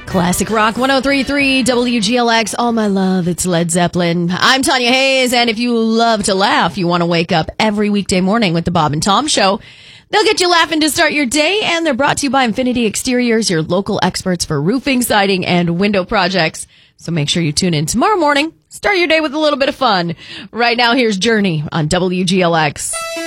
Classic Rock 103.3 WGLX. All my love, it's Led Zeppelin. I'm Tanya Hayes, and if you love to laugh, you want to wake up every weekday morning with the Bob and Tom Show. They'll get you laughing to start your day, and they're brought to you by Infinity Exteriors, your local experts for roofing, siding, and window projects. So make sure you tune in tomorrow morning. Start your day with a little bit of fun. Right now, here's Journey on WGLX.